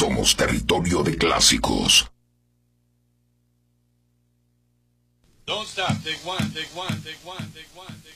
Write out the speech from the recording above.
Somos territorio de clásicos. Don't stop, take one, take one, take one, take one, take one.